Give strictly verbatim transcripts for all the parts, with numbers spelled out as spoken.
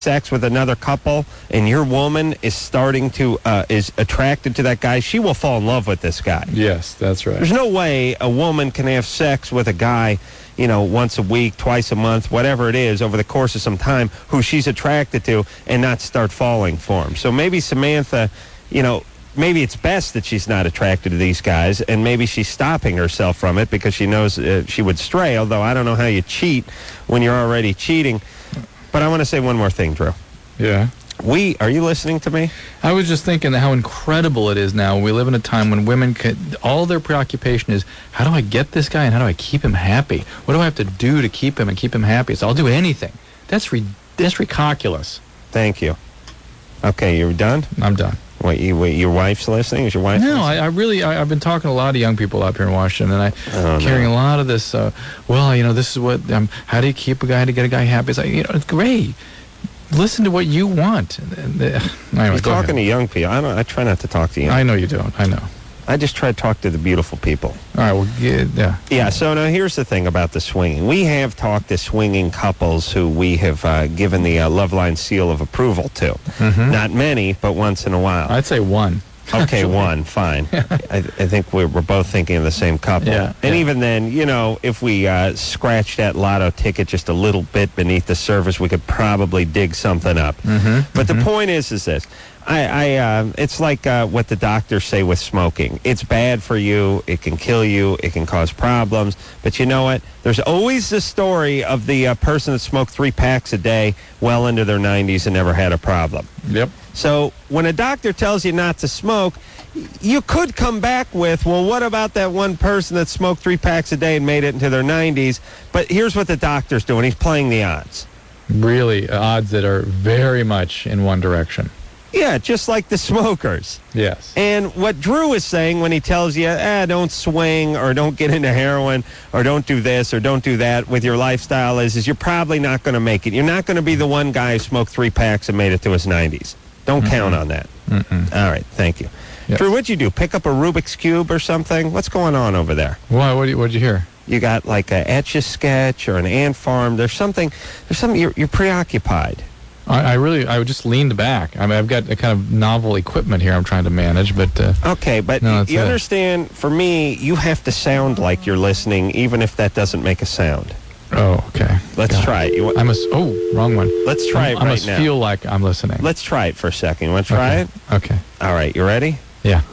sex with another couple and your woman is starting to uh, is attracted to that guy, she will fall in love with this guy. Yes, that's right. There's no way a woman can have sex with a guy, you know, once a week, twice a month, whatever it is, over the course of some time, who she's attracted to and not start falling for him. So maybe Samantha, you know, maybe it's best that she's not attracted to these guys, and maybe she's stopping herself from it because she knows uh, she would stray, although I don't know how you cheat when you're already cheating. But I want to say one more thing, Drew. Yeah. We, are you listening to me? I was just thinking how incredible it is now. We live in a time when women, can, all their preoccupation is, how do I get this guy and how do I keep him happy? What do I have to do to keep him and keep him happy? So I'll do anything. That's, re, that's ridiculous. Thank you. Okay, you're done? I'm done. Wait, you, wait, your wife's listening? Is your wife No, listening? I, I really, I, I've been talking to a lot of young people up here in Washington, and I Oh, carrying no. a lot of this, uh, well, you know, this is what, um, how do you keep a guy to get a guy happy? It's like, you know, it's great. Listen to what you want. And, uh, anyway, You're go talking ahead. to young people. I don't. I try not to talk to young. I know you don't. I know. I just try to talk to the beautiful people. All right, well, yeah. yeah. Yeah, so now here's the thing about the swinging. We have talked to swinging couples who we have uh, given the uh, Loveline seal of approval to. Mm-hmm. Not many, but once in a while. I'd say one. Okay, one, fine. I, I think we're, we're both thinking of the same couple. Yeah, and yeah. even then, you know, if we uh, scratch that lotto ticket just a little bit beneath the surface, we could probably dig something up. Mm-hmm. But mm-hmm. the point is, is this. I, I uh, it's like uh, what the doctors say with smoking. It's bad for you. It can kill you. It can cause problems. But you know what? There's always the story of the uh, person that smoked three packs a day well into their nineties and never had a problem. Yep. So when a doctor tells you not to smoke, you could come back with, well, what about that one person that smoked three packs a day and made it into their nineties? But here's what the doctor's doing. He's playing the odds. Really, odds that are very much in one direction. Yeah, just like the smokers. Yes. And what Drew is saying when he tells you, ah, don't swing or don't get into heroin or don't do this or don't do that with your lifestyle is, is you're probably not going to make it. You're not going to be the one guy who smoked three packs and made it to his nineties. Don't Mm-mm. count on that. Mm-mm. All right, thank you. Yes. Drew, what'd you do? Pick up a Rubik's Cube or something? What's going on over there? Why? What did you, what'd you hear? You got like a Etch-a-Sketch or an ant farm. There's something, there's something, you're, you're preoccupied. I, I really, I just leaned back. I mean, I've got a kind of novel equipment here I'm trying to manage, but... Uh, Okay, but No, y- that's you it. understand, for me, you have to sound like you're listening, even if that doesn't make a sound. oh, okay. Let's Got try it. You want, I must, oh, wrong one. let's try I, it I right must now. feel like I'm listening. Let's try it for a second. You want to try okay. it? Okay. All right, you ready? Yeah.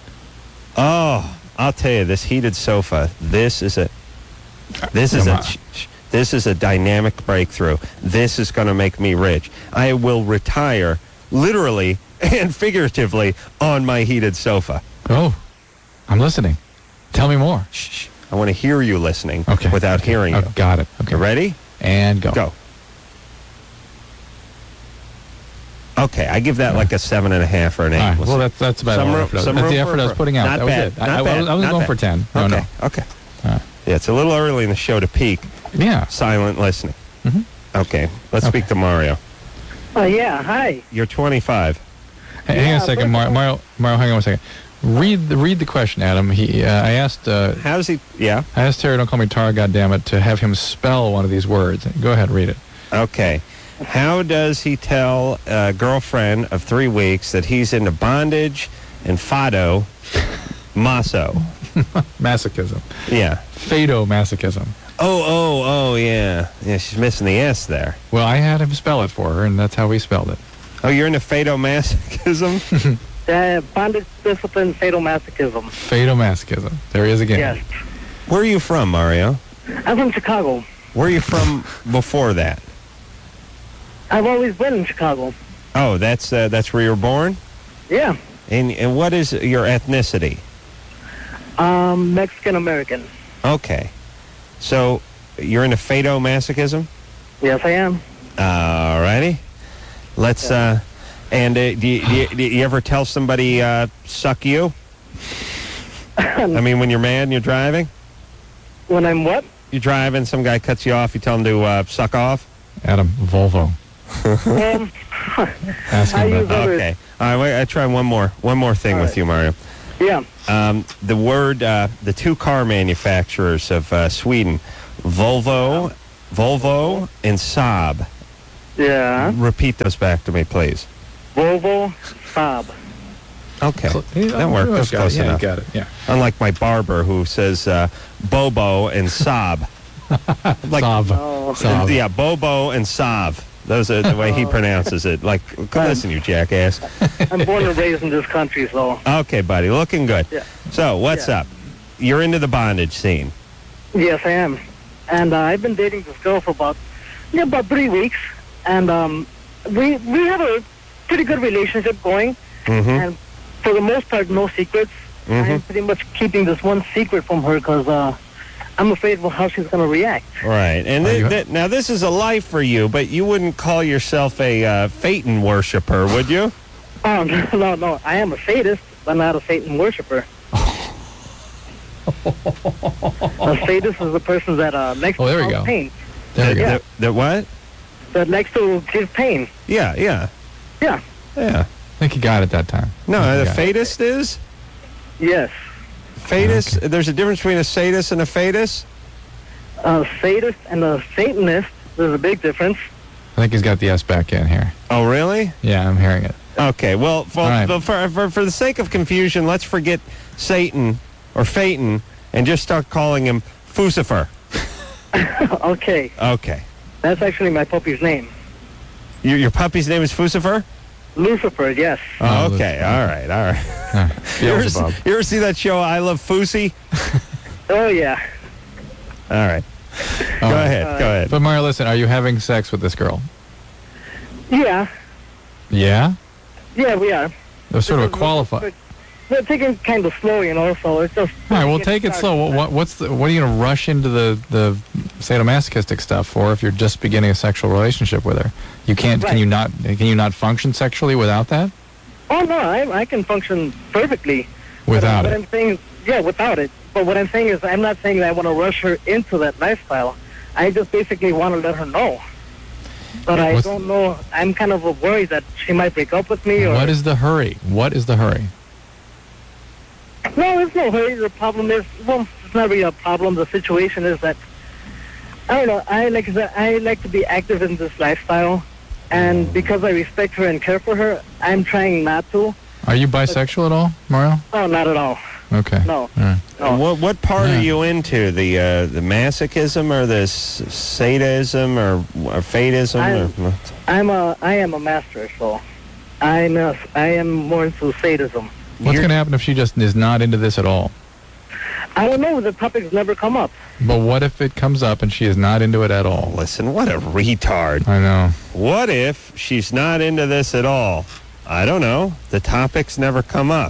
Oh, I'll tell you, this heated sofa, this is a, this is Come a, on. ch- ch- this is a dynamic breakthrough. This is going to make me rich. I will retire, literally and figuratively, on my heated sofa. Oh, I'm listening. Tell me more. Shh, shh. I want to hear you listening Okay. without okay. hearing oh, you. Got it. Okay. You ready? And go. Go. Okay, I give that like a seven and a half or an eight. All right. We'll well, see. that's that's about Some all room- effort. some That's room the for effort I was putting out. Not that was bad, it. not I, I, bad, was, I was not going bad. for ten. No, okay, no. okay. All right. Yeah, it's a little early in the show to peak. Yeah. Silent listening. Mhm. Okay, let's Okay. speak to Mario. Oh, yeah, hi. You're twenty-five. Hey, hang on a Yeah, second, first Mario, of all- Mario. Mario, hang on a second. Read the read the question, Adam. He, uh, I asked, uh, How's he? Yeah. I asked Terry, don't call me Tara, goddammit, to have him spell one of these words. Go ahead, read it. Okay. How does he tell a girlfriend of three weeks that he's into bondage and fado, maso? Masochism, Yeah. fadomasochism. Oh, oh, oh, yeah. Yeah, she's missing the S there. Well, I had him spell it for her, and that's how we spelled it. Oh, you're into fadomasochism? Uh, bondage, discipline, sadomasochism. Fadomasochism. There he is again. Yes. Where are you from, Mario? I'm from Chicago. Where are you from before that? I've always been in Chicago. Oh, that's uh, that's where you were born? Yeah. And, and what is your ethnicity? Um, Mexican-American. Okay. So you're into fadomasochism? Yes, I am. All righty. Let's, uh, and uh, do, you, do, you, do you ever tell somebody, uh, suck you? I mean, when you're mad and you're driving? When I'm what? You're driving, some guy cuts you off, you tell him to uh, suck off? Adam, Volvo. um, Ask I him use about that. other- Okay. All right, wait, I try one more, one more thing All with right. you, Mario. yeah. Um, the word, uh, the two car manufacturers of uh, Sweden, Volvo, Volvo and Saab. Yeah. Repeat those back to me, please. Volvo Saab. Okay, Cl- yeah, that worked. you That's got it. close Yeah, you enough. got it. Yeah. Unlike my barber who says uh, Bobo and Saab. Like, Sav. Oh. Sav. Yeah, Bobo and Sav. Those are the way he pronounces it. Like, listen, you jackass. I'm born and raised in this country, so. Okay, buddy, looking good. Yeah. So, what's Yeah. up? You're into the bondage scene. Yes, I am. And uh, I've been dating this girl for about, yeah, about three weeks. And um, we we have a pretty good relationship going. Mm-hmm. And for the most part, no secrets. Mhm. I'm pretty much keeping this one secret from her because uh, I'm afraid of how she's going to react. Right. And Are th- you- th- now this is a life for you, but you wouldn't call yourself a uh, Phaeton worshiper, would you? Oh, no, no, no. I am a sadist, but not a Satan worshiper. A sadist is the person that uh, likes Oh, there to we cause go. pain. There we that, go. that- that what? That likes to give pain. Yeah, yeah, Yeah. yeah. I think you got it that time. No, I think the you got it. fatist is? Yes. Fatist? There's a difference between a sadist and a fatist? A sadist and a Satanist, there's a big difference. I think he's got the S back in here. Oh, really? Yeah, I'm hearing it. Okay, well, for, All right. for, for, for the sake of confusion, let's forget Satan or Phaeton and just start calling him Fucifer. Okay. Okay. That's actually my puppy's name. Your, your puppy's name is Fucifer? Lucifer, yes. Oh, Oh, okay. Lucifer. All right, all right. Uh, You ever, Beelzebub. see, you ever see that show, I Love Fusi? Oh, yeah. All right. All Go right. ahead. Uh, Go ahead. But Mario, listen, are you having sex with this girl? Yeah. Yeah? Yeah, we are. It was sort of a qualify. But we're taking it kind of slow, you know, so it's just... All right, well, get take it started. slow. What, what, what's the, what are you going to rush into the, the sadomasochistic stuff for if you're just beginning a sexual relationship with her? You can't. Can Right. you not? Can you not function sexually without that? Oh, no, I, I can function perfectly. Without but it. What I'm saying, yeah, without it. But what I'm saying is I'm not saying that I want to rush her into that lifestyle. I just basically want to let her know. But I What's- don't know. I'm kind of worried that she might break up with me. Or What is the hurry? What is the hurry? No, there's no hurry. The problem is, well, it's not really a problem. The situation is that, I don't know, I like the, I like to be active in this lifestyle. And because I respect her and care for her, I'm trying not to. Are you bisexual at all, Mario? Oh, not at all. Okay. No. All right. No. What what part Yeah. are you into? The uh, the masochism or the s- sadism or, or fatism? I'm- Or, I'm a, I am a master, so I'm a, I am more into sadism. What's You're- going to happen if she just is not into this at all? I don't know. The topics never come up. But what if it comes up and she is not into it at all? Listen, what a retard. I know. What if she's not into this at all? I don't know. The topics never come up.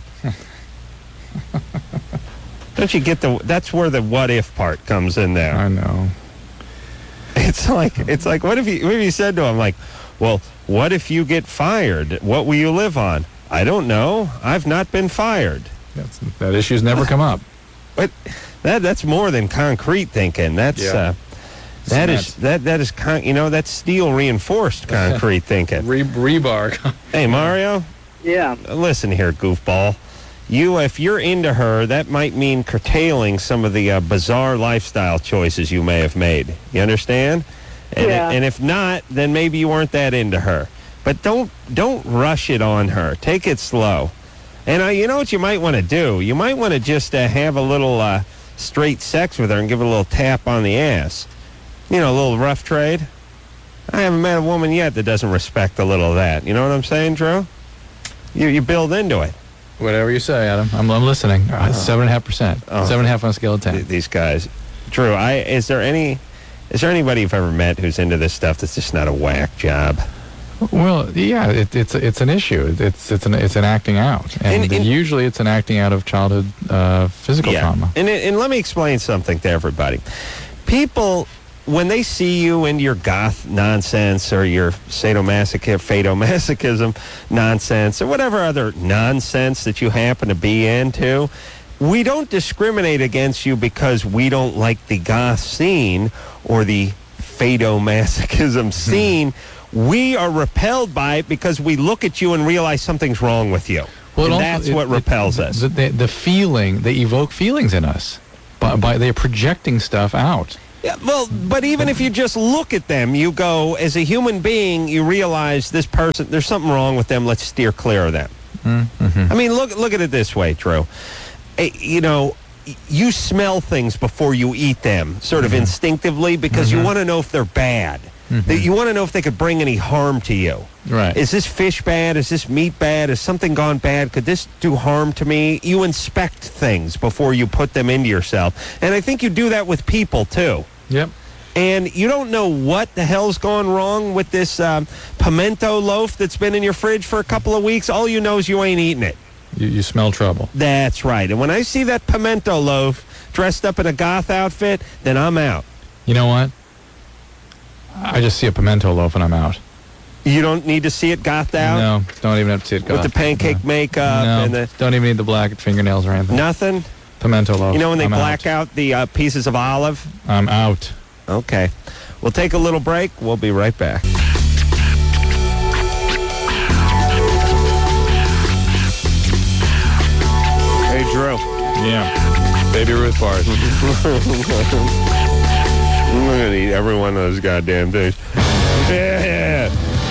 Don't you get the? That's where the what if part comes in there. I know. It's like it's like what if you what if you said to him like, well, what if you get fired? What will you live on? I don't know. I've not been fired. That's, that issue's never come up. But that that's more than concrete thinking. That's Yeah. uh, that is Cement. that that is con- you know that's steel reinforced concrete thinking. Re- rebar. Hey Mario, Yeah. listen here, goofball. You, if you're into her, that might mean curtailing some of the uh, bizarre lifestyle choices you may have made. You understand? And, Yeah. and if not, then maybe you weren't that into her. But don't don't rush it on her. Take it slow. And uh, you know what you might want to do? You might want to just uh, have a little uh, straight sex with her and give her a little tap on the ass. You know, a little rough trade. I haven't met a woman yet that doesn't respect a little of that. You know what I'm saying, Drew? You you build into it. Whatever you say, Adam. I'm, I'm listening. Uh, seven and a half percent. Oh. Seven and a half on a scale of Th- ten. these guys. Drew, I is there any is there anybody you've ever met who's into this stuff that's just not a whack job? Well, yeah, it, it's it's an issue. It's it's an it's an acting out, and, And- and- usually it's an acting out of childhood uh, physical trauma. And it- and let me explain something to everybody. People, when they see you in your goth nonsense or your sadomasochism, fadomasochism nonsense or whatever other nonsense that you happen to be into, we don't discriminate against you because we don't like the goth scene or the fadomasochism scene. We are repelled by it because we look at you and realize something's wrong with you. Well, it and also- that's it- what it- repels us. The, the, the feeling, they evoke feelings in us. By, by they're projecting stuff out. Yeah, well, but even if you just look at them, you go, as a human being, you realize this person, there's something wrong with them, let's steer clear of them. Mm-hmm. I mean, look look at it this way, Drew. Eh, You know, you smell things before you eat them, sort of instinctively, because you want to know if they're bad. That You want to know if they could bring any harm to you. Right. Is this fish bad? Is this meat bad? Has something gone bad? Could this do harm to me? You inspect things before you put them into yourself. And I think you do that with people, too. Yep. And you don't know what the hell's gone wrong with this um, pimento loaf that's been in your fridge for a couple of weeks. All you know is you ain't eating it. You, you smell trouble. That's right. And when I see that pimento loaf dressed up in a goth outfit, then I'm out. You know what? I just see a pimento loaf and I'm out. You don't need to see it gothed out? No, don't even have to see it With the gothed. pancake no. makeup No, and the... don't even need the black fingernails or anything. Nothing? Pimento loaf. You know when they I'm black out. out the uh, pieces of olive? I'm out. Okay. We'll take a little break. We'll be right back. Hey, Drew. Yeah. Baby Ruth bars. I'm going to eat every one of those goddamn things. Yeah.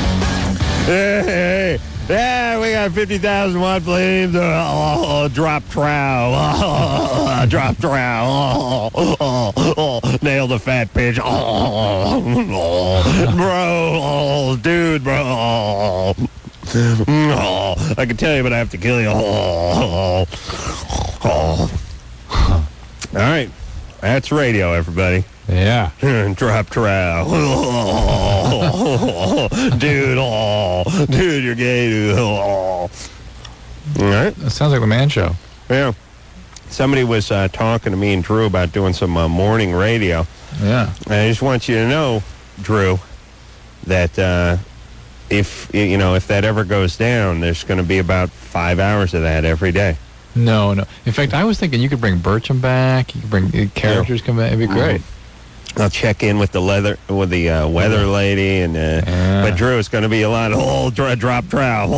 Hey. Yeah, we got fifty thousand watt flames. Oh, oh, drop trow. Oh, oh, drop trow. Oh, oh, oh, nail the fat bitch. Oh, oh, bro. Oh, dude, bro. Oh, oh, I can tell you, but I have to kill you. Oh, oh, oh. All right. That's radio, everybody. Yeah. Drop trow. Dude, oh, dude, you're gay, dude. Oh. All right. That sounds like the Man Show. Yeah. Somebody was uh, talking to me and Drew about doing some uh, morning radio. Yeah. And I just want you to know, Drew, that uh, if, you know, if that ever goes down, there's going to be about five hours of that every day. No, no. In fact, I was thinking you could bring Bertram back. You could bring uh, characters come back. It'd be great. I'll check in with the leather with the uh, weather lady, and uh, Yeah. but Drew, it's going to be a lot of oh, dra- drop trout.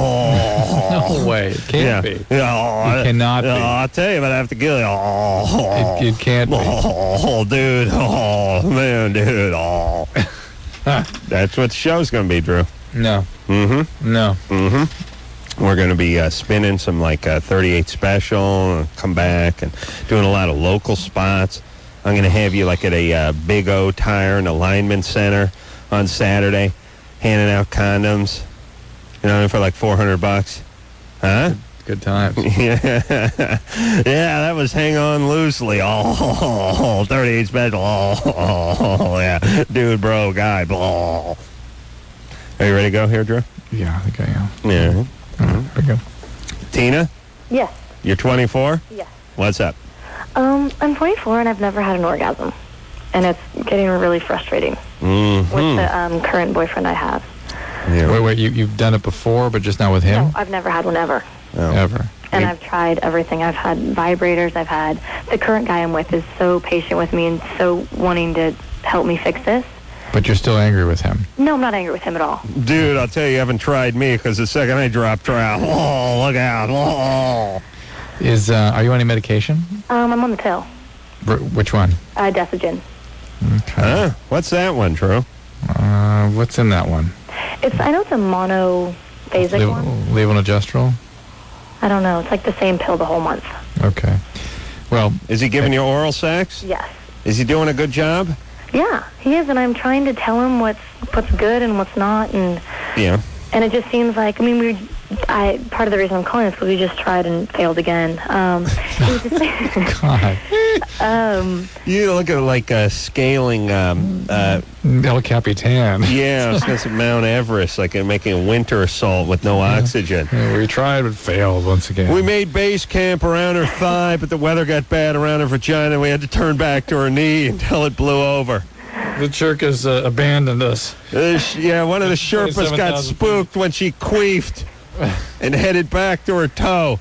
Oh. No way. It can't yeah. be. Yeah, oh, It cannot uh, be. I'll tell you, but I have to kill you. Oh, It, it can't be. oh, dude. Oh, man, dude. Oh. That's what the show's going to be, Drew. No. Mm-hmm. No. Mm-hmm. We're going to be uh, spinning some, like, uh, thirty-eight special, and come back, and doing a lot of local spots. I'm going to have you, like, at a uh, Big O Tire and Alignment Center on Saturday, handing out condoms, you know, for, like, four hundred bucks. Huh? Good times. Yeah. Yeah, that was Hang On Loosely. Oh, thirty-eight special. Oh, yeah. Dude, bro, guy. Oh. Are you ready to go here, Drew? Yeah, I think I am. Yeah. Mm-hmm. There we go. Tina, Yes. you're twenty-four? Yes. What's up? Um, I'm twenty-four and I've never had an orgasm, and it's getting really frustrating Mm-hmm. with the um, current boyfriend I have. Yeah. Wait, wait. You, you've done it before, but just not with him? No, I've never had one ever. Oh. Ever. And You- I've tried everything. I've had vibrators. I've had the current guy I'm with is so patient with me and so wanting to help me fix this. But you're still angry with him. No, I'm not angry with him at all. Dude, I'll tell you, you haven't tried me, because the second I drop trout, oh, look out. Oh. Is uh, are you on any medication? Um, I'm on the pill. R- which one? Uh, Desigen. Okay. Huh? What's that one, Drew? Uh, what's in that one? It's I know it's a monophasic Lev- one. Levonorgestrel? I don't know. It's like the same pill the whole month. Okay. Well, Is he giving you oral sex? Yes. Is he doing a good job? Yeah, he is, and I'm trying to tell him what's what's good and what's not, and Yeah. and it just seems like I mean we, I part of the reason I'm calling is because we just tried and failed again. Um, it was just, God. um, You look at like uh, scaling, um, uh, El Capitan. yeah, I was going to say Mount Everest, like uh, making a winter assault with no oxygen. Yeah, we tried but failed once again. We made base camp around her thigh, but the weather got bad around her vagina. We had to turn back to her knee until it blew over. The Churkas uh, abandoned us. Uh, sh- yeah, one of the Sherpas got twenty-seven thousand spooked when she queefed and headed back to her toe.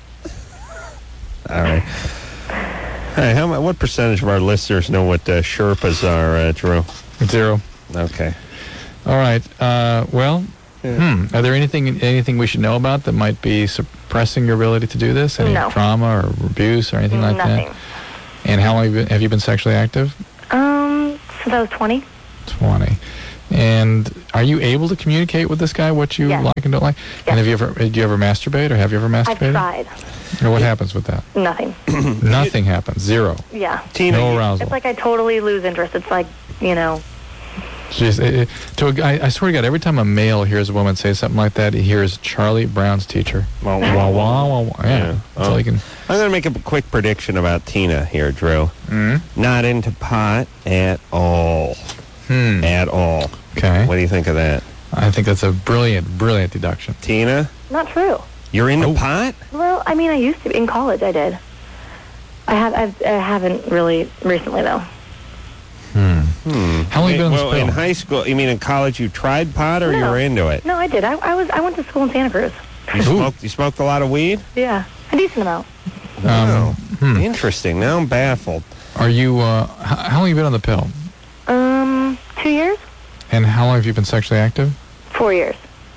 All right. Hey, how, mu- what percentage of our listeners know what uh, Sherpas are, uh, Drew? Zero. Okay. All right. Uh, well, hmm. Are there anything anything we should know about that might be suppressing your ability to do this? Any No. trauma or abuse or anything like nothing. that? And how long have you been, have you been sexually active? Um, Since I was twenty. twenty. And are you able to communicate with this guy what you Yes. like and don't like? Yes. And have you ever, do you ever masturbate or have you ever I've masturbated? tried. And what happens with that? Nothing. Nothing happens. Zero. Yeah. Tina, No you- arousal. It's like I totally lose interest. It's like, you know, Jeez, it, it, to a guy, I swear to God, every time a male hears a woman say something like that, he hears Charlie Brown's teacher. Wah, Wah, wah, wah, wah, wah. Yeah, Yeah. that's all Oh. he can. I'm going to make a quick prediction about Tina here, Drew. Mm? Not into pot at all. Hmm. At all. Okay. What do you think of that? I think that's a brilliant, brilliant deduction. Tina, not true. you're into Oh. pot? Well, I mean, I used to. In college, I did. I have. I've, I haven't really recently, though. Hmm. Hmm. How long have you been on this well, pill? in high school, you mean in college you tried pot or you No. were into it? No, I did. I, I was. I went to school in Santa Cruz. You Ooh. smoked, you smoked a lot of weed? Yeah, a decent amount. Wow. hmm. Interesting. Now I'm baffled. Are you, uh, h- how long have you been on the pill? Um, two years, And how long have you been sexually active? four years.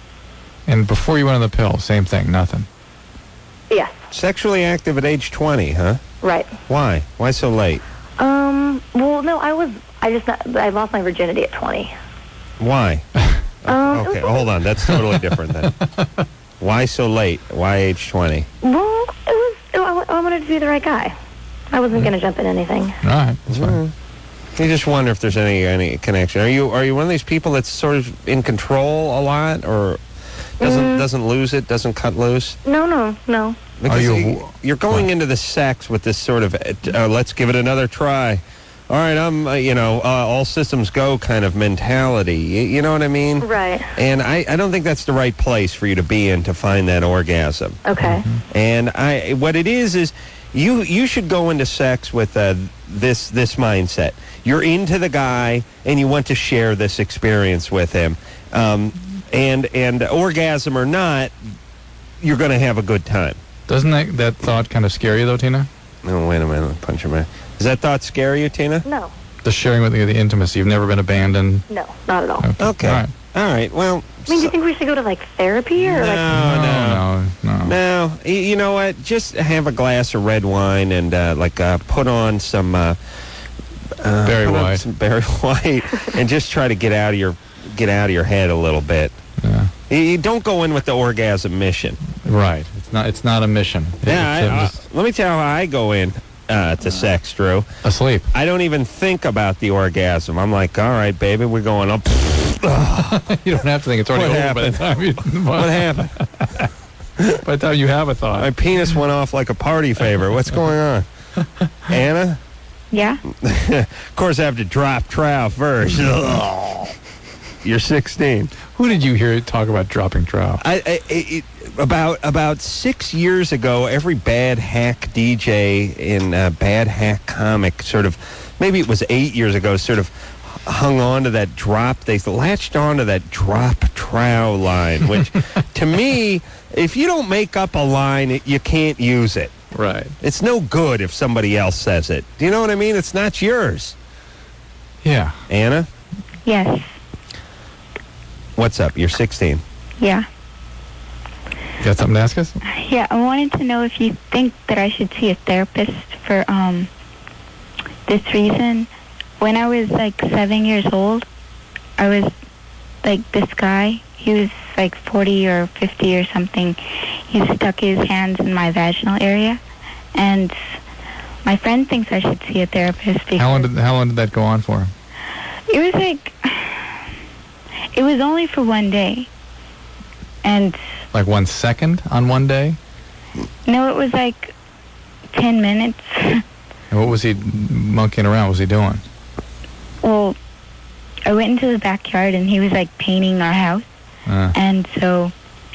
And before you went on the pill, same thing, nothing. Yes, Sexually active at age twenty, huh? right. Why? Why so late? Um, well, no, I was. I just. Not, I lost my virginity at twenty. Why? Um, it Okay, was- hold on. That's totally different then. Why so late? Why age twenty? Well, it was. I wa- I wanted to be the right guy. I wasn't going to jump in anything. All right, that's fine. You just wonder if there's any any connection. Are you are you one of these people that's sort of in control a lot, or doesn't Mm. doesn't lose it, doesn't cut loose? No, no, no. Because you- you, you're going what? into the sex with this sort of uh, let's give it another try. All right, I'm uh, you know uh, all systems go kind of mentality. You, you know what I mean? Right. And I, I don't think that's the right place for you to be in to find that orgasm. Okay. And I, what it is is, you you should go into sex with uh, this this mindset. You're into the guy, and you want to share this experience with him. Um, and and orgasm or not, you're going to have a good time. Doesn't that, that thought kind of scare you, though, Tina? Oh, wait a minute, punch him in. Does that thought scare you, Tina? No, The sharing with the, the intimacy. You've never been abandoned. no, not at all. Okay. Okay. All right. All right. Well. I mean, do you think we should go to like therapy or no, like? no, no, no. No, y- you know what? Just have a glass of red wine and uh, like uh, put on some uh, uh, Barry put on White. some Barry White, and just try to get out of your get out of your head a little bit. Yeah. You, you don't go in with the orgasm mission. Right. It's not. It's not a mission. Yeah, It's, I, uh, uh, just let me tell you how I go in uh, to sex, Drew. asleep. I don't even think about the orgasm. I'm like, all right, baby, we're going up. You don't have to think it's already What over by the time you. What happened? By the time you have a My thought. penis went off like a party favor. What's going on, Anna? Yeah. Of course, I have to drop trow first. You're sixteen. Who did you hear talk about dropping trout? I, I it, about about six years ago, every bad hack D J in uh, bad hack comic sort of, maybe it was eight years ago, sort of hung on to that drop. They latched on to that drop trow line, which to me, if you don't make up a line, it, you can't use it. Right. It's no good if somebody else says it. Do you know what I mean? It's not yours. Yeah. Anna, Yes. what's up? You're sixteen. Yeah. You got something to ask us? Yeah, I wanted to know if you think that I should see a therapist for um this reason. When I was like seven years old, I was like this guy. He was like forty or fifty or something. He stuck his hands in my vaginal area, and my friend thinks I should see a therapist because How long did How long did that go on for? it was like it was only for one day, and Like one second on one day? no, it was like ten minutes. And what was he monkeying around? What was he doing? Well, I went into the backyard and he was like painting our house, Uh, and so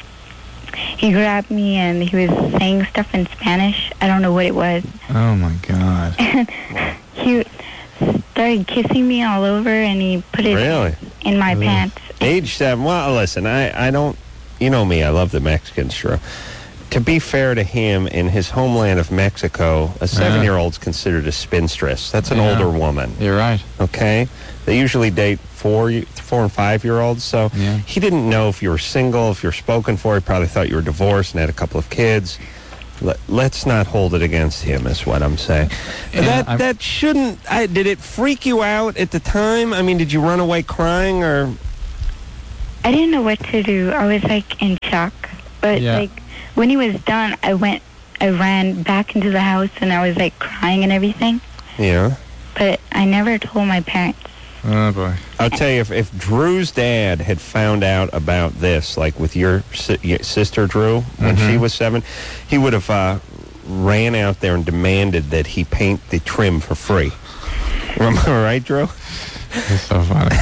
he grabbed me and he was saying stuff in Spanish. I don't know what it was. oh my God. And he started kissing me all over, and he put it Really? in my Really? pants. Age seven. Well, listen, I, I don't, you know me, I love the Mexicans, sure. To be fair to him, in his homeland of Mexico, a seven-year-old's considered a spinstress. That's an Yeah. older woman, You're right. okay? They usually date four, four and five-year-olds, so Yeah. he didn't know if you were single, if you were spoken for. He probably thought you were divorced and had a couple of kids. Let, let's not hold it against him, is what I'm saying. Yeah, that I'm- that shouldn't. I, did it freak you out at the time? I mean, did you run away crying or? I didn't know what to do. I was like in shock. But Yeah. like when he was done, I went, I ran back into the house and I was like crying and everything. Yeah. But I never told my parents. Oh, boy. I'll tell you, if, if Drew's dad had found out about this, like with your, si- your sister Drew, when she was seven, he would have uh, ran out there and demanded that he paint the trim for free. Am I right, Drew? That's so funny.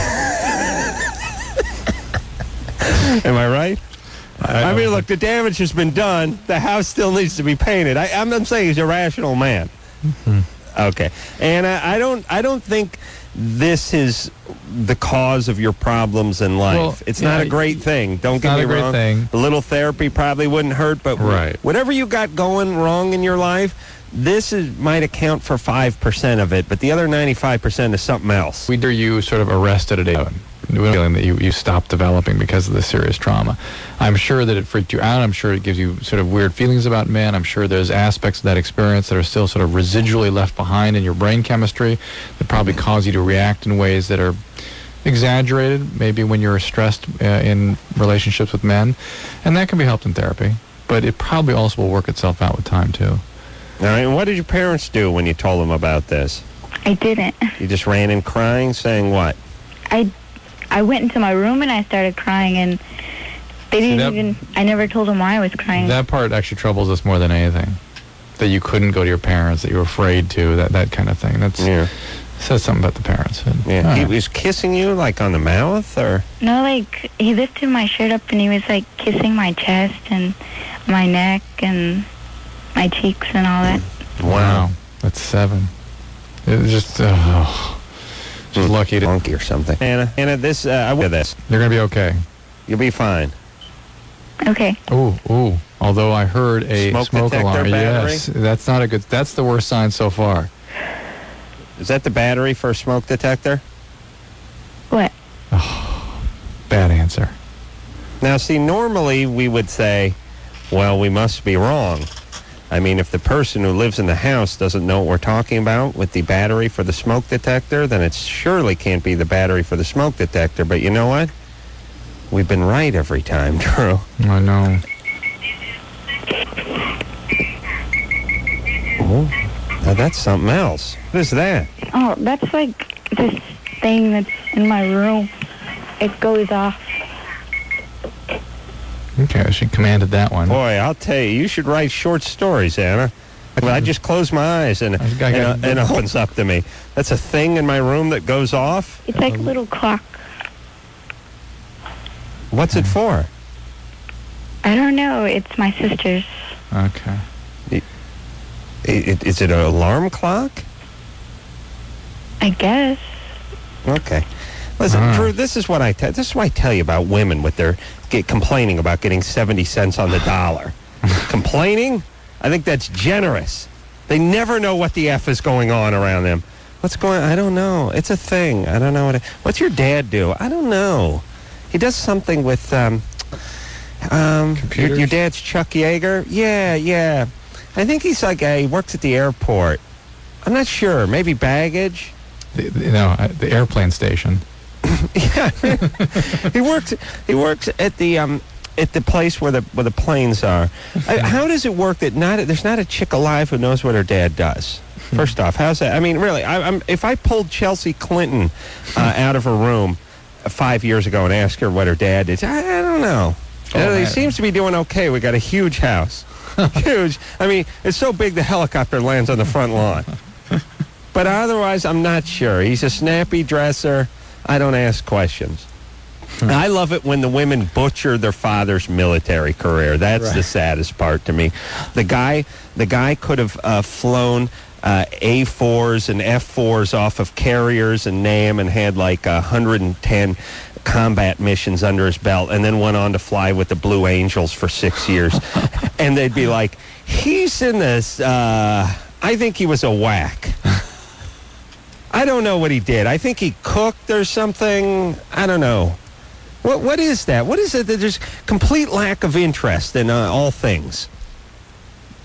Am I right? I, mean, look, the damage has been done. The house still needs to be painted. I, I'm, I'm saying he's a rational man. Okay, and I, I don't, I don't think this is the cause of your problems in life. Well, it's yeah, not a great thing. Don't it's get not me a great wrong. thing. A little therapy probably wouldn't hurt, but Right. whatever you got going wrong in your life, this is might account for five percent of it, but the other ninety-five percent is something else. Either you sort of arrested at eight, feeling that you, you stopped developing because of the serious trauma. I'm sure that it freaked you out. I'm sure it gives you sort of weird feelings about men. I'm sure there's aspects of that experience that are still sort of residually left behind in your brain chemistry that probably cause you to react in ways that are exaggerated, maybe when you're stressed uh, in relationships with men. And that can be helped in therapy. But it probably also will work itself out with time, too. All right, and what did your parents do when you told them about this? I didn't. You just ran in crying, saying what? I, I went into my room and I started crying and they See, didn't that- even, I never told them why I was crying. That part actually troubles us more than anything. That you couldn't go to your parents, that you were afraid to, that, that kind of thing. That's Yeah, says something about the parents. yeah. All He right. was kissing you like on the mouth, or No, like, he lifted my shirt up and he was like kissing my chest and my neck and my cheeks and all that. Wow. That's seven. It was just, oh, just lucky to... monkey or something. Anna, Anna, this uh, I will this. They're going to be okay. You'll be fine. Okay. Ooh, ooh. Although I heard a Smoke smoke, detector alarm. battery? Yes, that's not a good... That's the worst sign so far. Is that the battery for a smoke detector? What? Bad answer. Now, see, normally we would say, well, we must be wrong. I mean, if the person who lives in the house doesn't know what we're talking about with the battery for the smoke detector, then it surely can't be the battery for the smoke detector. But you know what? We've been right every time, Drew. I know. Oh, now that's something else. What is that? Oh, that's like this thing that's in my room. It goes off. Okay, she commanded that one. Boy, I'll tell you, you should write short stories, Anna. Well, I just close my eyes and, I and, got- uh, and it opens up to me. That's a thing in my room that goes off? It's like a little clock. What's it for? I don't know. It's my sister's. Okay. I- I- Is it an alarm clock? I guess. Okay. Listen, Ah. Drew, this is what I tell. This is what I tell you about women with their get complaining about getting seventy cents on the dollar. Complaining? I think that's generous. They never know what the F is going on around them. What's going on? I don't know. It's a thing. I don't know what it, what's your dad do? I don't know. He does something with um um your, Computers? your dad's Chuck Yeager? Yeah, yeah. I think he's like a, he works at the airport. I'm not sure. Maybe baggage. The, you know, uh, the airplane station. Yeah, he works. He works at the um, at the place where the where the planes are. I, how does it work that not there's not a chick alive who knows what her dad does? First off, how's that? I mean, really, I, I'm if I pulled Chelsea Clinton uh, out of her room five years ago and asked her what her dad did, I, I don't know. Oh, Uh, he man. seems to be doing okay. We got a huge house, huge. I mean, it's so big the helicopter lands on the front lawn. But otherwise, I'm not sure. He's a snappy dresser. I don't ask questions. I love it when the women butcher their father's military career. That's the saddest part to me. The guy, the guy could have uh, flown uh, A fours and F fours off of carriers and NAM and had like one hundred ten combat missions under his belt, and then went on to fly with the Blue Angels for six years. And they'd be like, he's in this, uh, I think he was a whack. I don't know what he did. I think he cooked or something. I don't know. What What is that? What is it that there's complete lack of interest in uh, all things?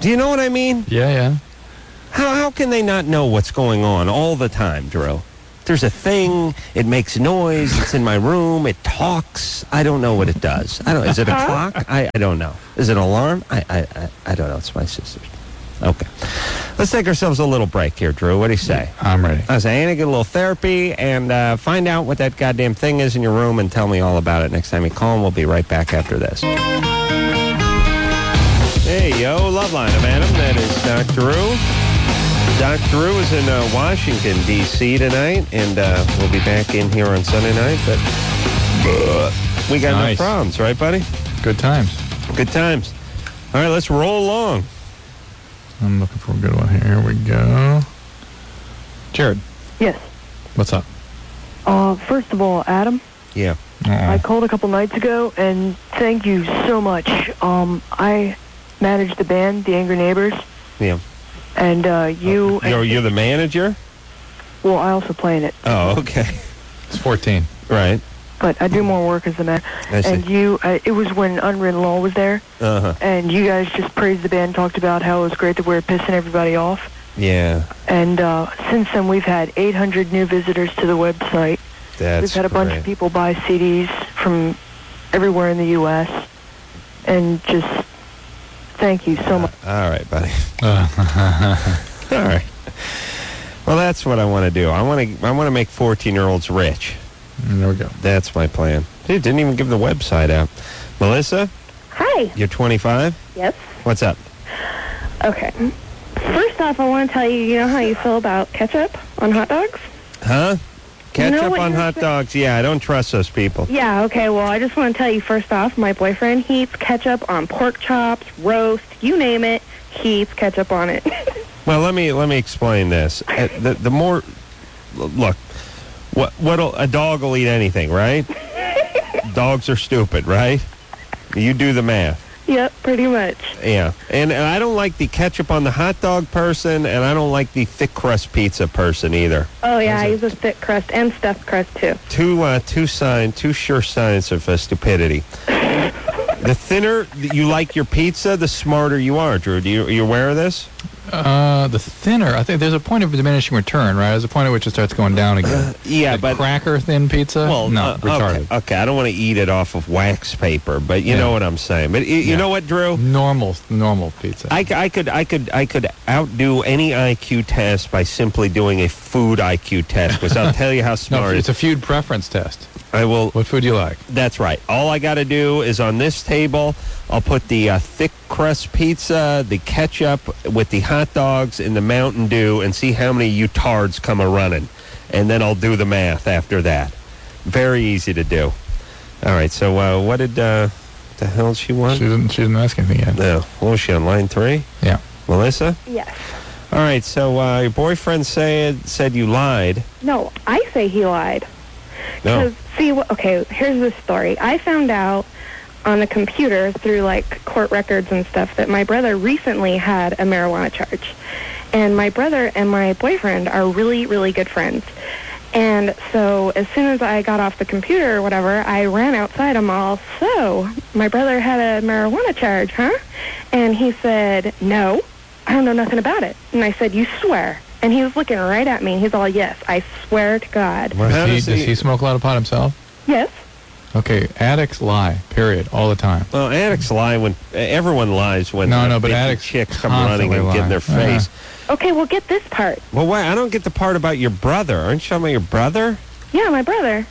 Do you know what I mean? Yeah, yeah. How how can they not know what's going on all the time, Drew? There's a thing. It makes noise. It's in my room. It talks. I don't know what it does. I don't. Is it a clock? I, I don't know. Is it an alarm? I, I I I don't know. It's my sister's. Okay. Let's take ourselves a little break here, Drew. What do you say? I'm ready. I was saying, get a little therapy and uh, find out what that goddamn thing is in your room and tell me all about it next time you call, and we'll be right back after this. Hey, yo, Loveline. I'm Adam. That is Doctor Drew. Doctor Drew is in uh, Washington, D C tonight, and uh, we'll be back in here on Sunday night, but uh, we got Nice. no problems, right, buddy? Good times. Good times. All right, let's roll along. I'm looking for a good one here. Here we go. Jared, Yes. what's up? Uh, first of all, Adam, Yeah. I Uh-oh. called a couple nights ago, and thank you so much. Um, I managed the band, the Angry Neighbors, Yeah. and uh, you... You're, you're the manager? Well, I also play in it, Oh, okay. It's fourteen. Right. but I do more work as the man. I see. And you, uh, it was when Unwritten Law was there, Uh-huh. and you guys just praised the band, talked about how it was great that we were pissing everybody off. Yeah. And uh, since then, we've had eight hundred new visitors to the website. That's We've had a bunch great. of people buy C Ds from everywhere in the U S And just thank you so much. All right, buddy. Uh, All right. Well, that's what I want to do. I want to I want to make fourteen-year-olds rich. there we go. That's my plan. Dude, didn't even give the website out. Melissa, Hi. you're twenty-five? Yes. What's up? Okay. First off, I want to tell you, you know how you feel about ketchup on hot dogs? Huh? You know Ketchup what on you're hot saying? dogs? Yeah, I don't trust those people. Yeah, okay, well, I just want to tell you, first off, my boyfriend, he eats ketchup on pork chops, roast, you name it, he eats ketchup on it. Well, let me let me explain this. Uh, the the more look, what what a dog will eat anything, right? Dogs are stupid, right? You do the math. Yep, pretty much. Yeah, and, and I don't like the ketchup on the hot dog person, and I don't like the thick crust pizza person either. Oh, yeah, Those are he's a thick crust and stuffed crust, too. Two uh, two sign, two sure signs of uh, stupidity. The thinner you like your pizza, the smarter you are, Drew. Do you, are you aware of this? Uh, the thinner, I think there's a point of diminishing return, right? There's a point at which it starts going down again. Yeah, the but cracker thin pizza? well, no, uh, retarded. Okay, okay, I don't want to eat it off of wax paper, but you Yeah. know what I'm saying. But you, you Yeah. know what, Drew? Normal, normal pizza. I, c- I could I could I could outdo any I Q test by simply doing a food I Q test, because I'll tell you how no, smart it's a food preference test. I will. What food do you like? That's right. All I got to do is on this table, I'll put the uh, thick crust pizza, the ketchup with the hot dogs, and the Mountain Dew, and see how many you tards come a running, and then I'll do the math after that. Very easy to do. All right. So uh, what did uh, the hell did she want? She didn't, she didn't ask anything yet. No. What was she on line three? Yeah. Melissa. Yes. All right. So uh, your boyfriend said said you lied. No, I say he lied. No. Because, see, wh- okay, here's the story. I found out on the computer through, like, court records and stuff that my brother recently had a marijuana charge. And my brother and my boyfriend are really, really good friends. And so as soon as I got off the computer or whatever, I ran outside. I'm all, so, my brother had a marijuana charge, huh? And he said, no, I don't know nothing about it. And I said, you swear? And he was looking right at me. He's all, yes, I swear to God. Well, how Does he, does does he smoke a lot of pot himself? Yes. Okay, addicts lie, period, all the time. Well, addicts lie when everyone lies when No, uh, no, but big addicts chicks come running constantly and get in their lie. face. Okay, well, get this part. Well, why? I don't get the part about your brother. Aren't you talking about your brother? Yeah, my brother.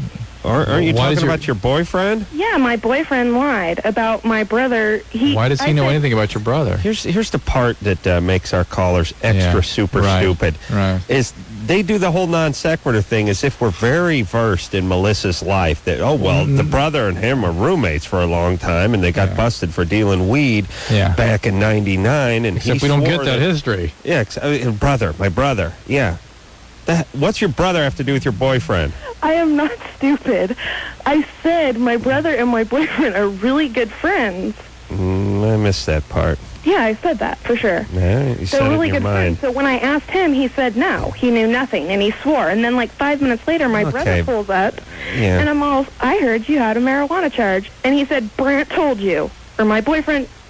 Or aren't you Why talking does your- about your boyfriend? Yeah, my boyfriend lied about my brother. He. Why does he I know said- anything about your brother? Here's here's the part that uh, makes our callers extra Yeah, super right, stupid. right. Is they do the whole non sequitur thing as if we're very versed in Melissa's life. That oh well, the brother and him were roommates for a long time, and they got Mm-hmm. Yeah. busted for dealing weed Yeah. back in ninety-nine. And Except he we don't swore get that history. Yeah, ex- I mean, brother, my brother. Yeah. That, what's your brother have to do with your boyfriend? I am not stupid. I said my brother and my boyfriend are really good friends. Mm, I missed that part. Yeah, I said that for sure. Yeah, you said They're it really in your good mind. friends. So when I asked him, he said no. He knew nothing, and he swore. And then like five minutes later, my Okay. brother pulls up, Yeah. and I'm all, I heard you had a marijuana charge. And he said, Brant told you. Or my boyfriend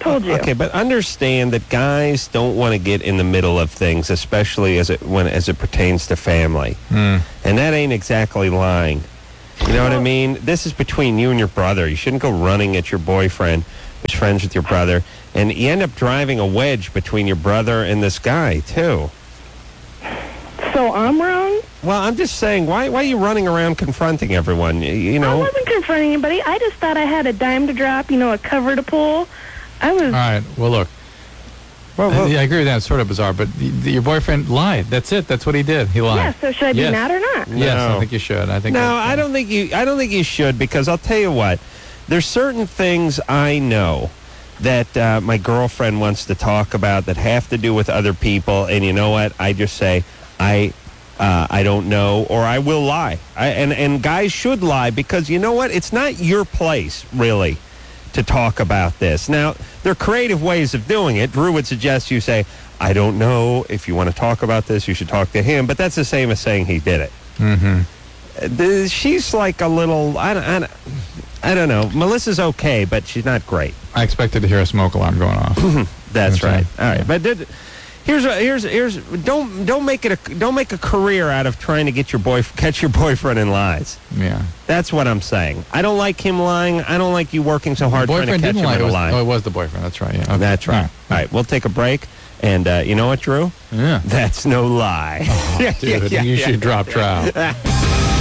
Told you. Okay, but understand that guys don't want to get in the middle of things, especially as it when as it pertains to family. Mm. And that ain't exactly lying. You know what I mean? This is between you and your brother. You shouldn't go running at your boyfriend, who's friends with your brother, and you end up driving a wedge between your brother and this guy too. So I'm wrong? Well, I'm just saying, why why are you running around confronting everyone? You, you know. I wasn't confronting anybody. I just thought I had a dime to drop, you know, a cover to pull. I was... All right. Well, look. Well, well, yeah, I agree with that. It's sort of bizarre, but y- your boyfriend lied. That's it. That's what he did. He lied. Yeah, so should I be Yes. mad or not? Yes, No. I think you should. I think. No, that- I don't think you. I don't think you should, because I'll tell you what. There's certain things I know that uh, my girlfriend wants to talk about that have to do with other people, and you know what? I just say I. Uh, I don't know, or I will lie. I, and and guys should lie, because you know what? It's not your place, really, to talk about this. Now, there are creative ways of doing it. Drew would suggest you say, I don't know. If you want to talk about this, you should talk to him. But that's the same as saying he did it. Mm-hmm. The, she's like a little, I don't, I, don't, I don't know. Melissa's okay, but she's not great. I expected to hear a smoke alarm going off. That's Okay. right. All right, Yeah. but did, here's a, here's here's don't don't make it a don't make a career out of trying to get your boy catch your boyfriend in lies. Yeah. That's what I'm saying. I don't like him lying. I don't like you working so hard trying to boyfriend catch didn't him lie. in It a was, lie. oh, it was the boyfriend. That's right. Yeah. Okay. That's right. Yeah. All right, we'll take a break, and uh, you know what, Drew? Yeah. That's no lie. Oh, dude, Yeah, you yeah, should yeah. drop trout.